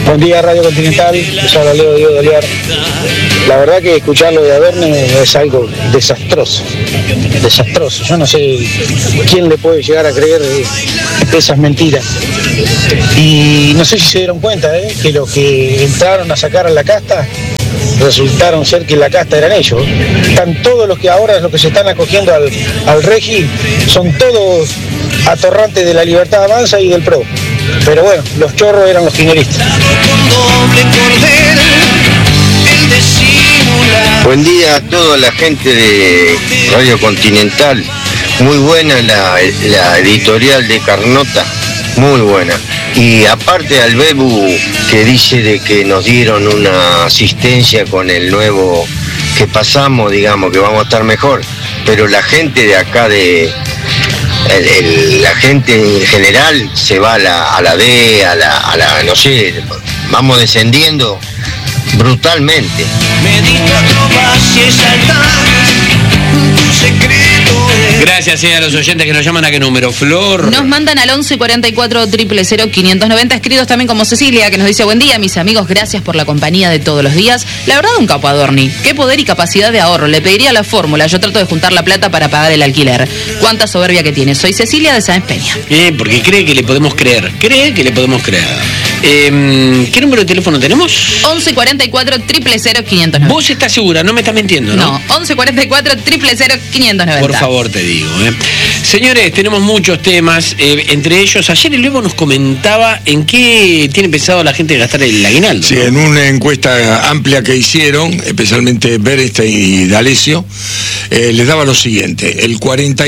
Buen día, Radio Continental. Les habla Leo Diego de Oliar. La verdad que escucharlo de Adorne es algo desastroso. Desastroso. Yo no sé quién le puede llegar a creer esas mentiras. Y no sé si se dieron cuenta, que los que entraron a sacar a la casta resultaron ser que la casta eran ellos. Están todos los que ahora, los que se están acogiendo al Regi, son todos atorrantes de la Libertad Avanza y del PRO. Pero bueno, los chorros eran los kirchneristas. Buen día a toda la gente de Radio Continental. Muy buena la editorial de Carnota, muy buena. Y aparte al Bebu, que dice de que nos dieron una asistencia con el nuevo que pasamos, digamos que vamos a estar mejor. Pero la gente de acá la gente en general se va a la D, a la no sé, vamos descendiendo brutalmente. Gracias a los oyentes que nos llaman. ¿A qué número, Flor? Nos mandan al 11 44 000 590, escritos también como Cecilia, que nos dice: buen día, mis amigos, gracias por la compañía de todos los días. La verdad, un capo Adorni. Qué poder y capacidad de ahorro. Le pediría la fórmula. Yo trato de juntar la plata para pagar el alquiler. Cuánta soberbia que tiene. Soy Cecilia de Sáenz Peña. Porque cree que le podemos creer. ¿Qué número de teléfono tenemos? 11 44 000 590. ¿Vos estás segura? No me estás mintiendo, ¿no? No, 11 44 000 590. Por favor, te digo. Señores, tenemos muchos temas. Entre ellos, ayer el Evo nos comentaba en qué tiene pensado la gente gastar el aguinaldo. Sí, ¿no? En una encuesta amplia que hicieron, especialmente Berestein y D'Alessio, les daba lo siguiente: el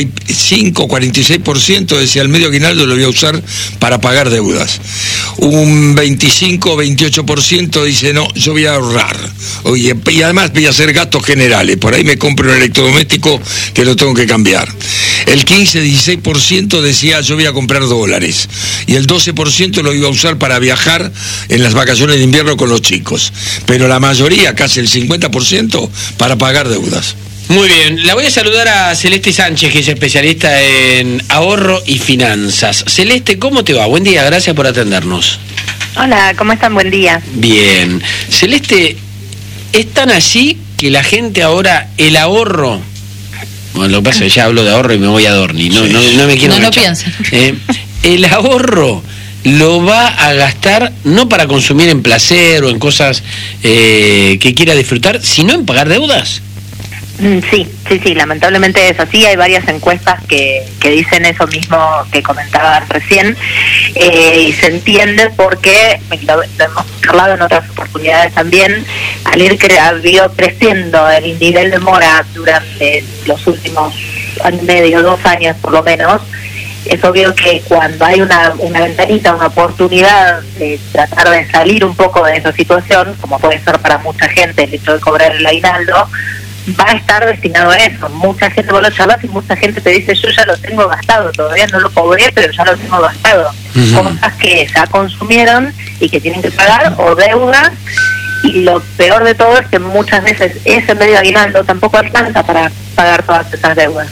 45-46% decía el medio aguinaldo lo voy a usar para pagar deudas. Un 25-28% dice no, yo voy a ahorrar. Oye, y además voy a hacer gastos generales. Por ahí me compro un electrodoméstico que lo tengo que cambiar. El 15-16% decía yo voy a comprar dólares. Y el 12% lo iba a usar para viajar en las vacaciones de invierno con los chicos. Pero la mayoría, casi el 50%, para pagar deudas. Muy bien, la voy a saludar a Celeste Sánchez, que es especialista en ahorro y finanzas. Celeste, ¿cómo te va? Buen día, gracias por atendernos. Hola, ¿cómo están? Buen día. Bien. Celeste, ¿es tan así que la gente ahora, el ahorro... Bueno, lo que pasa es que ya hablo de ahorro y me voy a Adorni, no me quiero No piensen. El ahorro lo va a gastar no para consumir en placer o en cosas que quiera disfrutar, sino en pagar deudas. Sí, lamentablemente es así. Hay varias encuestas que dicen eso mismo que comentaba recién, y se entiende porque, lo hemos hablado en otras oportunidades también, al ir creciendo el nivel de mora durante los últimos año y medio, 2 años por lo menos, es obvio que cuando hay una ventanita, una oportunidad de tratar de salir un poco de esa situación, como puede ser para mucha gente el hecho de cobrar el aguinaldo, va a estar destinado a eso. Mucha gente, vos lo charlas y mucha gente te dice: yo ya lo tengo gastado, todavía no lo cobré, pero ya lo tengo gastado. Cosas que ya consumieron y que tienen que pagar, o deudas, y lo peor de todo es que muchas veces ese medio aguinaldo tampoco alcanza para pagar todas esas deudas.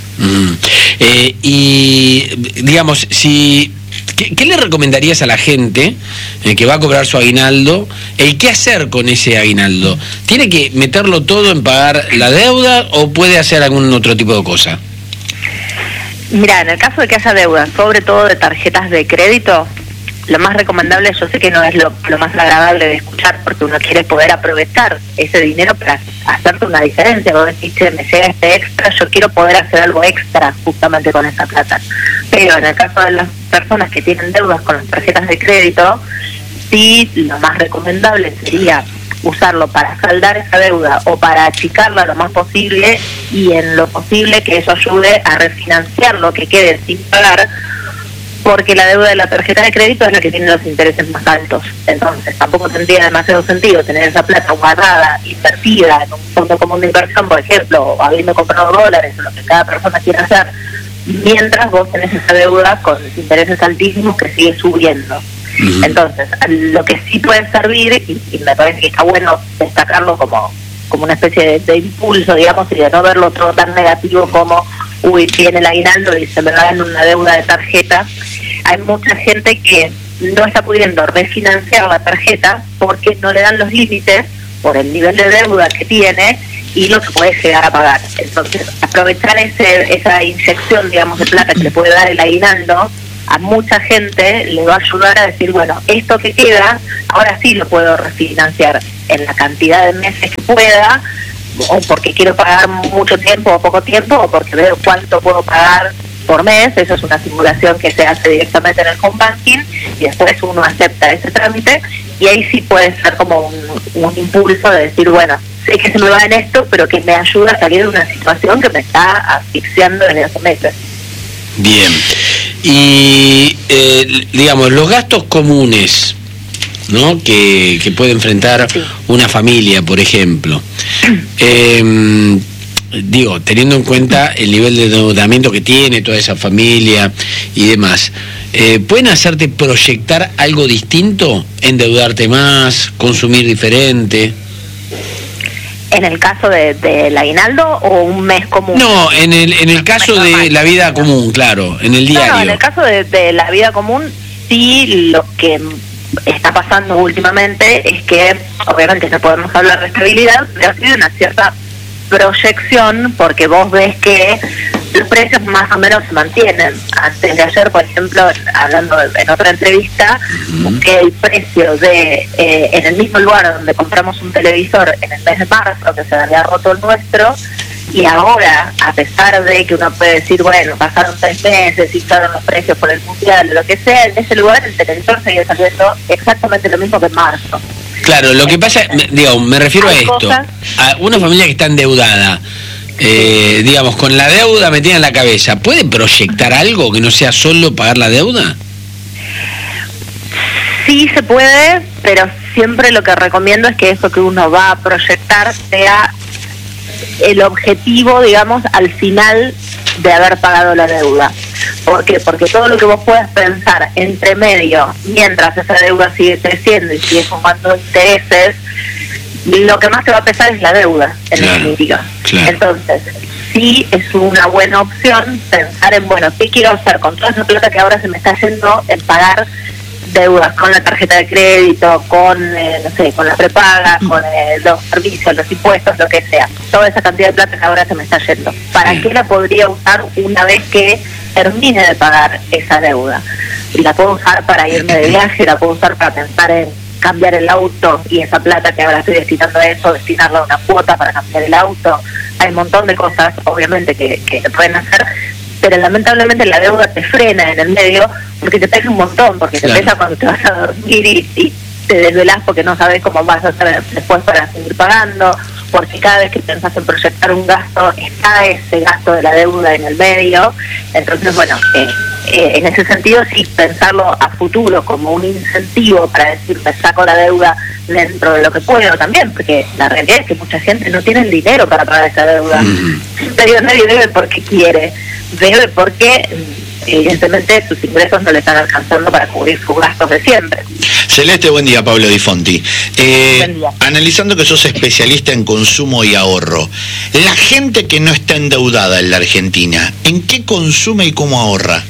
Y digamos, ¿qué le recomendarías a la gente que va a cobrar su aguinaldo? ¿Qué hacer con ese aguinaldo? ¿Tiene que meterlo todo en pagar la deuda o puede hacer algún otro tipo de cosa? Mira, en el caso de que haya deudas, sobre todo de tarjetas de crédito, lo más recomendable, yo sé que no es lo más agradable de escuchar, porque uno quiere poder aprovechar ese dinero para hacerte una diferencia. Vos decís: me llega este extra, yo quiero poder hacer algo extra justamente con esa plata. Pero en el caso de las personas que tienen deudas con las tarjetas de crédito, sí, lo más recomendable sería usarlo para saldar esa deuda o para achicarla lo más posible, y en lo posible que eso ayude a refinanciar lo que quede sin pagar, porque la deuda de la tarjeta de crédito es la que tiene los intereses más altos. Entonces tampoco tendría demasiado sentido tener esa plata guardada, invertida en un fondo común de inversión, por ejemplo, o habiendo comprado dólares, o lo que cada persona quiera hacer, mientras vos tenés esa deuda con intereses altísimos que sigue subiendo. Entonces, lo que sí puede servir, y me parece que está bueno destacarlo como una especie de impulso, digamos, y de no verlo todo tan negativo como tiene el aguinaldo y se me da en una deuda de tarjeta. Hay mucha gente que no está pudiendo refinanciar la tarjeta porque no le dan los límites por el nivel de deuda que tiene y lo que puede llegar a pagar. Entonces, aprovechar esa inyección, digamos, de plata que le puede dar el aguinaldo, a mucha gente le va a ayudar a decir, bueno, esto que queda, ahora sí lo puedo refinanciar en la cantidad de meses que pueda, o porque quiero pagar mucho tiempo o poco tiempo, o porque veo cuánto puedo pagar por mes. Eso es una simulación que se hace directamente en el home banking y después uno acepta ese trámite y ahí sí puede ser como un impulso de decir, bueno, sé que se me va en esto, pero que me ayuda a salir de una situación que me está asfixiando desde hace meses. Bien. Y, digamos, los gastos comunes, ¿no?, que puede enfrentar una familia, por ejemplo. Digo, teniendo en cuenta el nivel de endeudamiento que tiene toda esa familia y demás, ¿pueden hacerte proyectar algo distinto? ¿Endeudarte más? ¿Consumir diferente? ¿En el caso del aguinaldo o un mes común? No, en el caso de la vida común, claro, en el diario. No, en el caso de la vida común, sí, lo que está pasando últimamente es que, obviamente no podemos hablar de estabilidad, pero ha sido una cierta proyección, porque vos ves que los precios más o menos se mantienen. Antes de ayer, por ejemplo, hablando en otra entrevista, que el precio de en el mismo lugar donde compramos un televisor en el mes de marzo, que se había roto el nuestro, y ahora, a pesar de que uno puede decir, bueno, pasaron 3 meses, hicieron los precios por el mundial, lo que sea, en ese lugar el televisor sigue saliendo exactamente lo mismo que en marzo. Claro, lo que pasa, digo, me refiero a esto, a una familia que está endeudada, digamos, con la deuda metida en la cabeza, ¿puede proyectar algo que no sea solo pagar la deuda? Sí se puede, pero siempre lo que recomiendo es que eso que uno va a proyectar sea el objetivo, digamos, al final de haber pagado la deuda. ¿Por qué? Porque todo lo que vos puedas pensar entre medio, mientras esa deuda sigue creciendo y sigue sumando intereses, lo que más te va a pesar es la deuda, en definitiva. Claro. Entonces, sí es una buena opción pensar en, bueno, ¿qué quiero hacer con toda esa plata que ahora se me está yendo en pagar deudas con la tarjeta de crédito, con, no sé, con la prepaga, con los servicios, los impuestos, lo que sea? Toda esa cantidad de plata que ahora se me está yendo, ¿para qué la podría usar una vez que termine de pagar esa deuda? Y la puedo usar para irme de viaje, la puedo usar para pensar en cambiar el auto, y esa plata que ahora estoy destinando a eso, destinarla a una cuota para cambiar el auto. Hay un montón de cosas, obviamente, que se pueden hacer, pero lamentablemente la deuda te frena en el medio porque te pesa un montón, porque te pesa cuando te vas a dormir y te desvelás porque no sabes cómo vas a hacer después para seguir pagando, porque cada vez que pensás en proyectar un gasto está ese gasto de la deuda en el medio. Entonces, bueno, en ese sentido sí, pensarlo a futuro como un incentivo para decir, me saco la deuda dentro de lo que puedo también, porque la realidad es que mucha gente no tiene el dinero para pagar esa deuda. Pero nadie debe porque quiere, debe porque evidentemente sus ingresos no le están alcanzando para cubrir sus gastos de siempre. Celeste, buen día. Pablo Di Fonti. Buen día. Analizando que sos especialista en consumo y ahorro, la gente que no está endeudada en la Argentina, ¿en qué consume y cómo ahorra?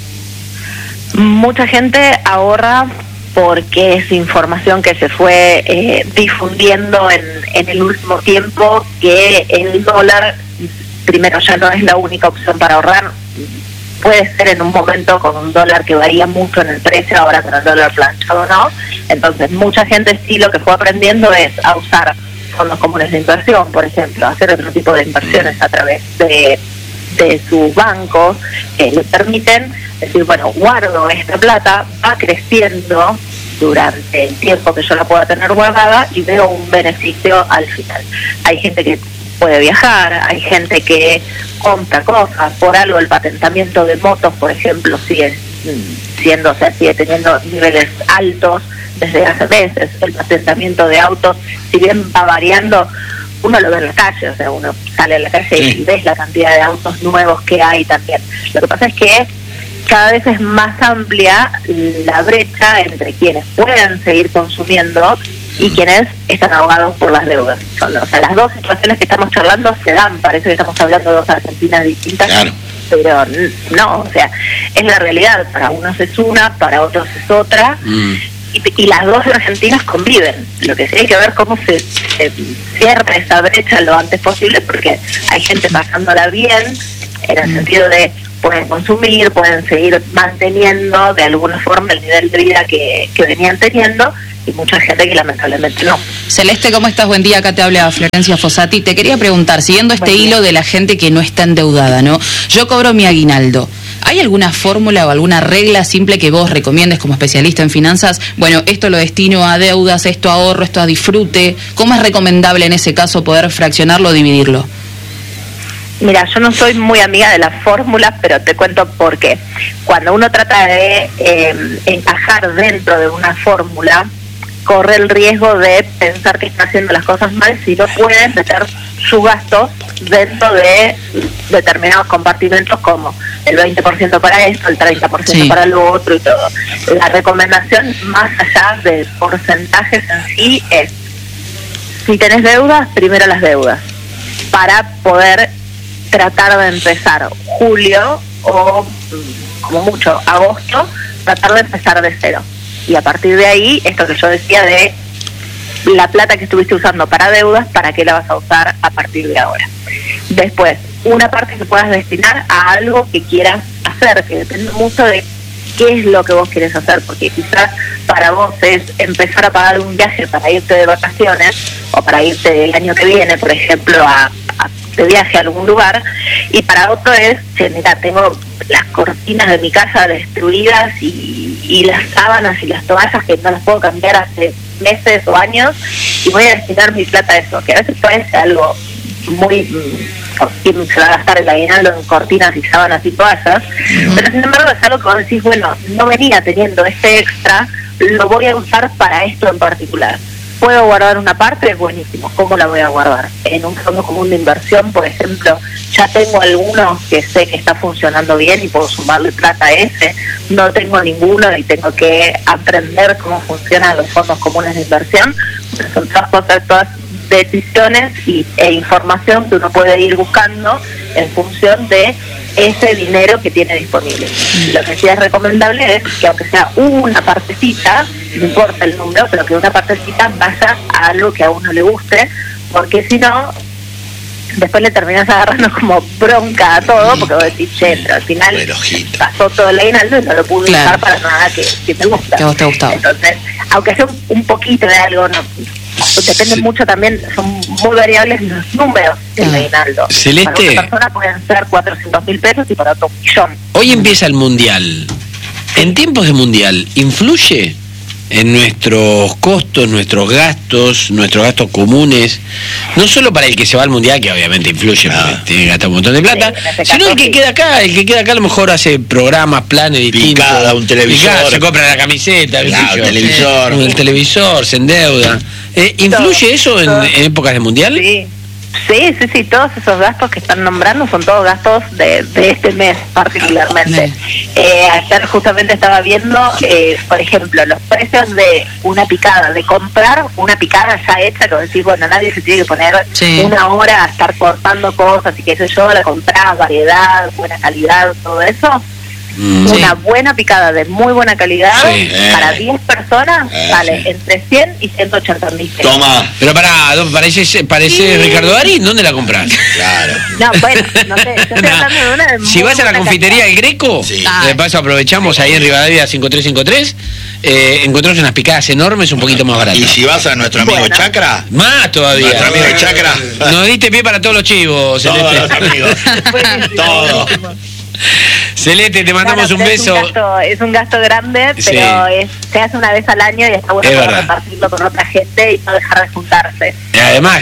Mucha gente ahorra porque es información que se fue difundiendo en el último tiempo, que el dólar, primero, ya no es la única opción para ahorrar. Puede ser en un momento con un dólar que varía mucho en el precio, ahora con el dólar planchado no. Entonces mucha gente sí lo que fue aprendiendo es a usar fondos comunes de inversión, por ejemplo, hacer otro tipo de inversiones a través de sus bancos, que le permiten decir, bueno, guardo esta plata, va creciendo durante el tiempo que yo la pueda tener guardada y veo un beneficio al final. Hay gente que puede viajar, hay gente que compra cosas, por algo el patentamiento de motos, por ejemplo, sigue teniendo niveles altos desde hace meses. El patentamiento de autos, si bien va variando, uno lo ve en la calle, o sea, uno sale a la calle y ves la cantidad de autos nuevos que hay también. Lo que pasa es que cada vez es más amplia la brecha entre quienes pueden seguir consumiendo y quienes están ahogados por las deudas. O sea, las dos situaciones que estamos charlando se dan, parece que estamos hablando de dos Argentinas distintas, pero no, o sea, es la realidad. Para unos es una, para otros es otra. Y las dos argentinas conviven. Lo que sí hay que ver cómo se cierra esa brecha lo antes posible, porque hay gente pasándola bien, en el sentido de pueden consumir, pueden seguir manteniendo de alguna forma el nivel de vida que venían teniendo, y mucha gente que lamentablemente no. Celeste, ¿cómo estás? Buen día, acá te habla Florencia Fossati. Te quería preguntar, siguiendo este hilo de la gente que no está endeudada, ¿no? Yo cobro mi aguinaldo. ¿Hay alguna fórmula o alguna regla simple que vos recomiendes como especialista en finanzas? Bueno, esto lo destino a deudas, esto a ahorro, esto a disfrute. ¿Cómo es recomendable en ese caso poder fraccionarlo o dividirlo? Mira, yo no soy muy amiga de las fórmulas, pero te cuento por qué. Cuando uno trata de encajar dentro de una fórmula, corre el riesgo de pensar que está haciendo las cosas mal si no puede meter su gasto dentro de determinados compartimentos, como el 20% para esto, el 30% para lo otro y todo. La recomendación, más allá de porcentajes en sí, es: si tenés deudas, primero las deudas, para poder tratar de empezar julio o como mucho agosto, tratar de empezar de cero. Y a partir de ahí, esto que yo decía de la plata que estuviste usando para deudas, ¿para qué la vas a usar a partir de ahora? Después, una parte que puedas destinar a algo que quieras hacer, que depende mucho de qué es lo que vos quieres hacer, porque quizás para vos es empezar a pagar un viaje para irte de vacaciones, o para irte el año que viene, por ejemplo, de viaje a algún lugar, y para otro es, mira, tengo las cortinas de mi casa destruidas y las sábanas y las toallas que no las puedo cambiar hace meses o años, y voy a destinar mi plata a eso, que a veces parece algo muy... ¿quién se va a gastar el aguinaldo en cortinas y sábanas y toallas? Pero sin embargo es algo que vos decís, bueno, no venía teniendo este extra, lo voy a usar para esto en particular. ¿Puedo guardar una parte? Buenísimo. ¿Cómo la voy a guardar? En un fondo común de inversión, por ejemplo, ya tengo alguno que sé que está funcionando bien y puedo sumarle plata a ese. No tengo ninguno y tengo que aprender cómo funcionan los fondos comunes de inversión. Son todas cosas, todas decisiones e información que uno puede ir buscando en función de ese dinero que tiene disponible. Lo que sí es recomendable es que, aunque sea una partecita, no importa el número, pero que una partecita vaya a algo que a uno le guste, porque si no, después le terminas agarrando como bronca a todo, porque vos decís, che, pero al final pasó todo el aguinaldo y no lo pude usar para nada que te gusta. Que a vos te gustaba. Entonces, aunque sea un poquito de algo, no, depende mucho también, son muy variables los números del aguinaldo. Celeste, para una persona pueden ser 400.000 pesos y para otro 1.000.000. Hoy empieza el Mundial. En tiempos de Mundial, ¿influye en nuestros costos, nuestros gastos comunes? No solo para el que se va al Mundial, que obviamente influye, porque tiene que gastar un montón de plata, sino el que queda acá. El que queda acá a lo mejor hace programas, planes distintos. Picada, un televisor. Se compra la camiseta, el televisor, se endeuda. ¿Influye eso en épocas de Mundial? Sí, todos esos gastos que están nombrando son todos gastos de este mes particularmente. Ayer justamente estaba viendo, por ejemplo, los precios de una picada, de comprar una picada ya hecha, que decir, bueno, nadie se tiene que poner una hora a estar cortando cosas y qué sé yo, la compras, variedad, buena calidad, todo eso. Una buena picada de muy buena calidad para 10 personas sale entre 100 y 180.000 pesos. Toma. Pero parece Ricardo Darín, ¿dónde la compras? Claro. No, bueno, no sé, yo estoy hablando de una de si vas a la confitería El Greco, de paso aprovechamos ahí en Rivadavia 5353, encontramos unas picadas enormes un poquito más baratas. Y si vas a nuestro amigo Chacra, más todavía. Nuestro amigo Chacra. Nos diste pie para todos los chivos, Todos los amigos. Todo. Celeste, te mandamos un beso. Es un gasto grande, pero se hace una vez al año y está bueno poder repartirlo con otra gente y no dejar de juntarse. Y además,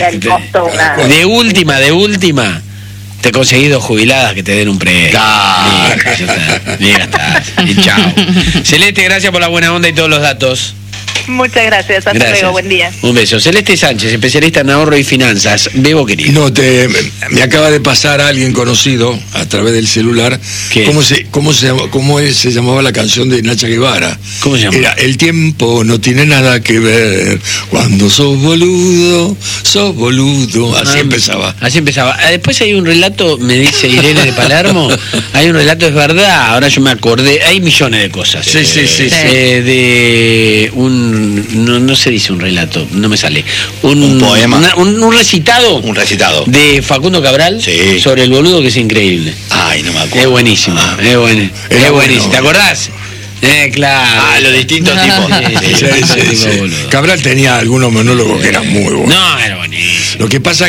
de última, te he conseguido jubiladas que te den un premio. Ya estás. Y chao. Celeste, gracias por la buena onda y todos los datos. Muchas gracias, hasta Gracias. luego, buen día. Un beso. Celeste Sánchez, especialista en ahorro y finanzas. Bebo querido. No, me acaba de pasar a alguien conocido a través del celular. ¿Qué? ¿Cómo se llamaba la canción de Nacha Guevara? ¿Cómo se llama? Era El tiempo no tiene nada que ver. Cuando sos boludo, sos boludo. Así empezaba. Así empezaba. Después hay un relato, me dice Irene de Palermo, hay un relato, es verdad, ahora yo me acordé, hay millones de cosas. Sí. De no se dice un relato, no me sale. Un poema. Un recitado. Un recitado. De Facundo Cabral, Sí. sobre el boludo, que es increíble. Ay, no me acuerdo. Es buenísimo, es buenísimo. bueno. ¿Te acordás? Claro. Los distintos tipos. Sí. Boludo. Cabral tenía algunos monólogos que eran muy buenos. No, era buenísimo. Lo que pasa